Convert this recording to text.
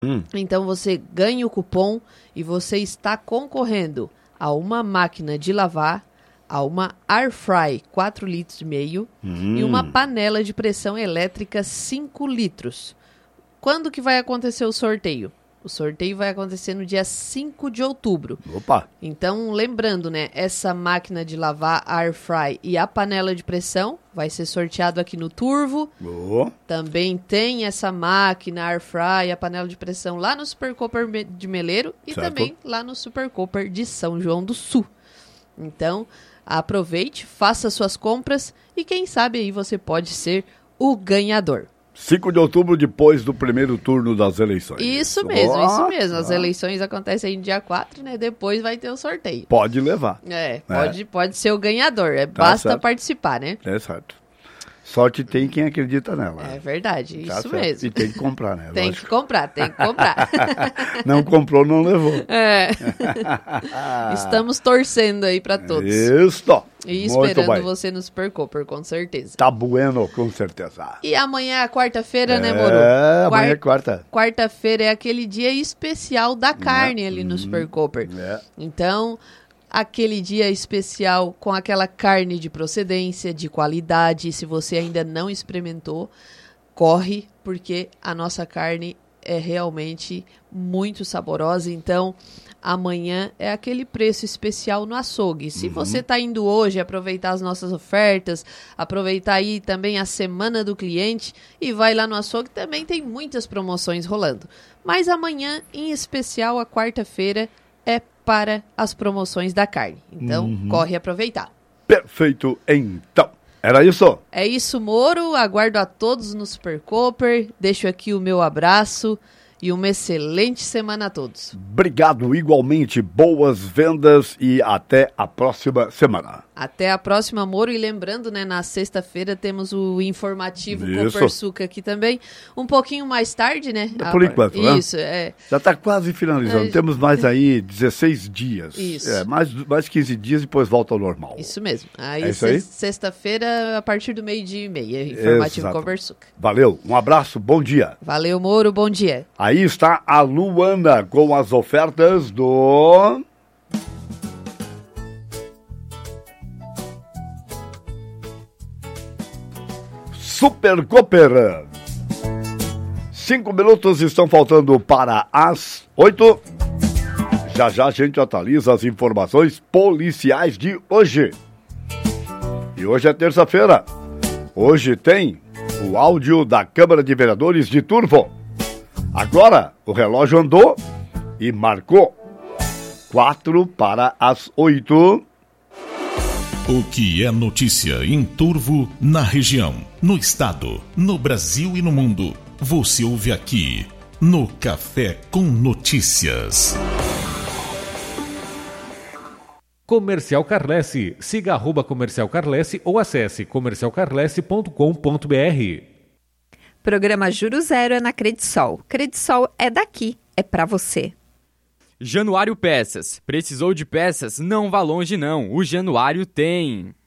Então você ganha o cupom e você está concorrendo a uma máquina de lavar, a uma Air Fry 4,5 litros e uma panela de pressão elétrica 5 litros. Quando que vai acontecer o sorteio? O sorteio vai acontecer no dia 5 de outubro. Opa! Então, lembrando, né? Essa máquina de lavar Air Fry e a panela de pressão vai ser sorteado aqui no Turvo. Também tem essa máquina Air Fry e a panela de pressão lá no Super Cooper de Meleiro e também lá no Super Cooper de São João do Sul. Então, aproveite, faça suas compras e quem sabe aí você pode ser o ganhador. 5 de outubro, depois do primeiro turno das eleições. Isso mesmo, isso mesmo. As eleições acontecem no dia 4, né? Depois vai ter o sorteio. Pode levar. Pode ser o ganhador. Basta certo. Participar, né? É certo. Sorte tem quem acredita nela. É verdade, Tá isso certo. mesmo. E tem que comprar, né? Tem que comprar. Não comprou, não levou. Estamos torcendo aí pra todos. Isso. E esperando você no Super Cooper, com certeza. Tá bueno, com certeza. E amanhã é a quarta-feira, né, Moro? Amanhã é quarta. Quarta-feira é aquele dia especial da carne ali no Super Cooper. Então, aquele dia especial com aquela carne de procedência, de qualidade. Se você ainda não experimentou, corre, porque a nossa carne é realmente muito saborosa. Então, amanhã é aquele preço especial no açougue. Se você está indo hoje aproveitar as nossas ofertas, aproveitar aí também a semana do cliente e vai lá no açougue, também tem muitas promoções rolando. Mas amanhã, em especial, a quarta-feira, é para as promoções da carne. Então, corre aproveitar. Perfeito, então. Era isso? É isso, Moro. Aguardo a todos no Super Cooper. Deixo aqui o meu abraço e uma excelente semana a todos. Obrigado igualmente, boas vendas e até a próxima semana. Até a próxima, Moro. E lembrando, né, na sexta-feira temos o informativo Isso. Copersuca aqui também. Um pouquinho mais tarde, né? Por enquanto, né? Isso, Já está quase finalizando. Temos mais aí 16 dias. Isso. Mais 15 dias e depois volta ao normal. Isso mesmo. Aí, isso aí? Sexta-feira, a partir do 12:30, informativo Exato. Copersuca. Valeu, um abraço, bom dia. Valeu, Moro, bom dia. Aí está a Luana com as ofertas do... Super Cooper. 5 minutos estão faltando para as 8. Já já a gente atualiza as informações policiais de hoje. E hoje é terça-feira. Hoje tem o áudio da Câmara de Vereadores de Turvo. Agora o relógio andou e marcou 4 para as 8. O que é notícia em Turvo, na região, no estado, no Brasil e no mundo. Você ouve aqui no Café com Notícias. Comercial Carlesse. Siga @Comercial Carlesse ou acesse comercialcarlesse.com.br. Programa Juro Zero é na Credisol. Credisol é daqui, é pra você. Januário Peças. Precisou de peças? Não vá longe não, o Januário tem.